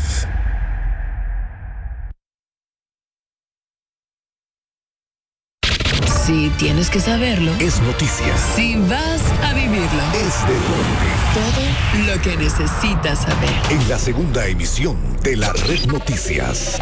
Si tienes que saberlo, es noticia. Si vas a vivirlo, es deporte. Todo lo que necesitas saber. En la segunda emisión de la Red Noticias.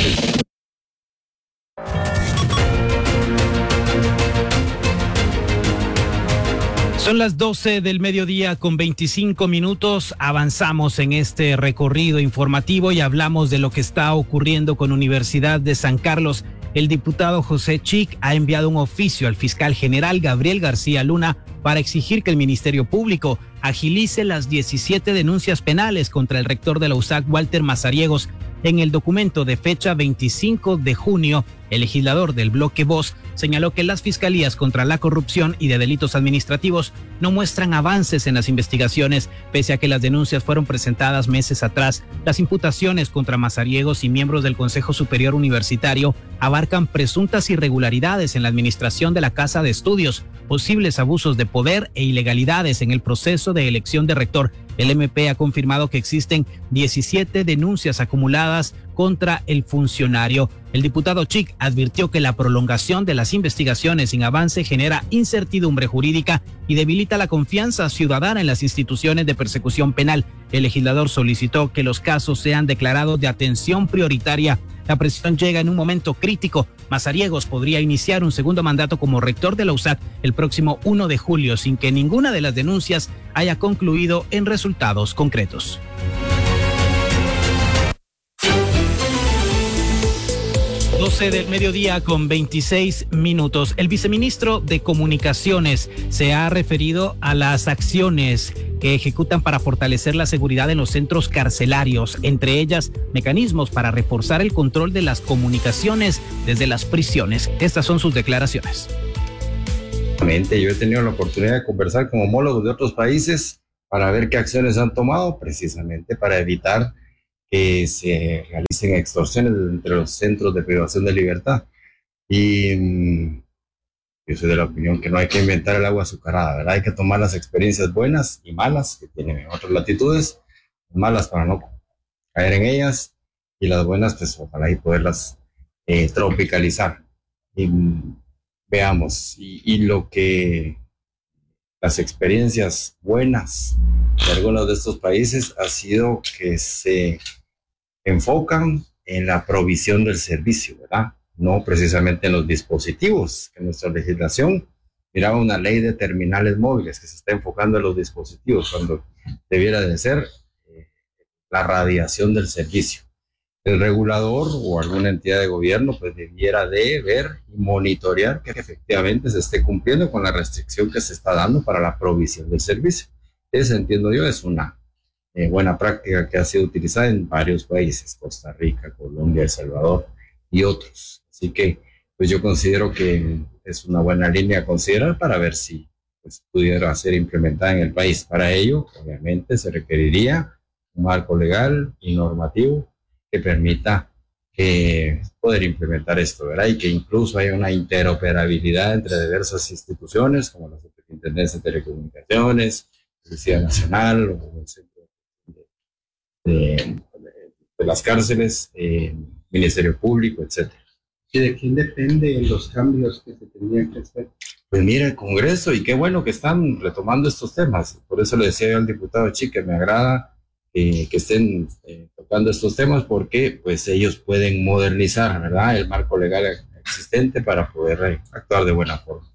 Son las 12 del mediodía con 25 minutos. Avanzamos en este recorrido informativo y hablamos de lo que está ocurriendo con Universidad de San Carlos. El diputado José Chic ha enviado un oficio al fiscal general Gabriel García Luna para exigir que el Ministerio Público agilice las 17 denuncias penales contra el rector de la USAC, Walter Mazariegos. En el documento de fecha 25 de junio, el legislador del bloque Voz señaló que las fiscalías contra la corrupción y de delitos administrativos no muestran avances en las investigaciones, pese a que las denuncias fueron presentadas meses atrás. Las imputaciones contra Mazariegos y miembros del Consejo Superior Universitario abarcan presuntas irregularidades en la administración de la Casa de Estudios, posibles abusos de poder e ilegalidades en el proceso de elección de rector. El MP ha confirmado que existen 17 denuncias acumuladas contra el funcionario. El diputado Chic advirtió que la prolongación de las investigaciones sin avance genera incertidumbre jurídica y debilita la confianza ciudadana en las instituciones de persecución penal. El legislador solicitó que los casos sean declarados de atención prioritaria. La presión llega en un momento crítico. Mazariegos podría iniciar un segundo mandato como rector de la USAC el próximo 1 de julio sin que ninguna de las denuncias haya concluido en resultados concretos. 12 del mediodía con 26 minutos. El viceministro de Comunicaciones se ha referido a las acciones que ejecutan para fortalecer la seguridad en los centros carcelarios, entre ellas mecanismos para reforzar el control de las comunicaciones desde las prisiones. Estas son sus declaraciones. Yo he tenido la oportunidad de conversar con homólogos de otros países para ver qué acciones han tomado, precisamente para evitar que se realicen extorsiones entre los centros de privación de libertad. Y yo soy de la opinión que no hay que inventar el agua azucarada, ¿verdad? Hay que tomar las experiencias buenas y malas que tienen en otras latitudes, malas para no caer en ellas, y las buenas, pues ojalá y poderlas tropicalizar. Y veamos, y lo que las experiencias buenas de algunos de estos países ha sido que se enfocan en la provisión del servicio, ¿verdad? No precisamente en los dispositivos, que nuestra legislación miraba una ley de terminales móviles que se está enfocando en los dispositivos cuando debiera de ser la radiación del servicio. El regulador o alguna entidad de gobierno pues debiera de ver y monitorear que efectivamente se esté cumpliendo con la restricción que se está dando para la provisión del servicio. Eso, entiendo yo, es una buena práctica que ha sido utilizada en varios países, Costa Rica, Colombia, El Salvador y otros. Así que pues yo considero que es una buena línea a considerar para ver si pues, pudiera ser implementada en el país. Para ello, obviamente, se requeriría un marco legal y normativo que permita poder implementar esto, ¿verdad? Y que incluso haya una interoperabilidad entre diversas instituciones, como la Superintendencia de Telecomunicaciones, Policía Nacional, o el Centro de las Cárceles, Ministerio Público, etc. ¿Y de quién dependen los cambios que se tendrían que hacer? Pues mira, el Congreso, y qué bueno que están retomando estos temas. Por eso le decía yo al diputado Chic que me agrada que estén tocando estos temas, porque pues ellos pueden modernizar, ¿verdad?, el marco legal existente para poder actuar de buena forma.